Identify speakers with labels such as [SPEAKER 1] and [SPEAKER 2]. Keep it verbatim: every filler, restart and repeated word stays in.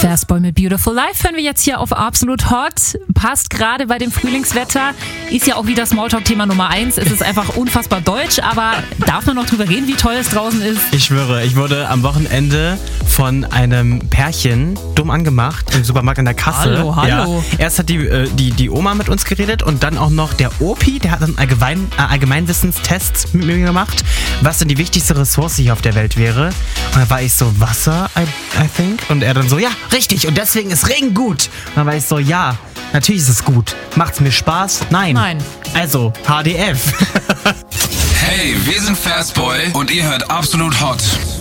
[SPEAKER 1] Fastboy mit Beautiful Life hören wir jetzt hier auf Absolut Hot. Passt gerade bei dem Frühlingswetter. Ist ja auch wieder Smalltalk-Thema Nummer eins. Es ist einfach unfassbar deutsch, aber darf man noch drüber reden, wie toll es draußen ist?
[SPEAKER 2] Ich schwöre, ich wurde am Wochenende von einem Pärchen dumm angemacht im Supermarkt an der Kasse.
[SPEAKER 1] Hallo, hallo.
[SPEAKER 2] Ja. Erst hat die, äh, die, die Oma mit uns geredet und dann auch noch der Opi, der hat einen Allgemein, äh, Allgemeinwissenstest mit mir gemacht, was denn die wichtigste Ressource hier auf der Welt wäre. Und dann war ich so, Wasser, I, I think. Und er dann so, ja, richtig. Und deswegen ist Regen gut. Und dann war ich so, ja, natürlich ist es gut. Macht's mir Spaß? Nein.
[SPEAKER 1] Nein.
[SPEAKER 2] Also, H D F.
[SPEAKER 3] Hey, wir sind Fastboy und ihr hört Absolut Hot.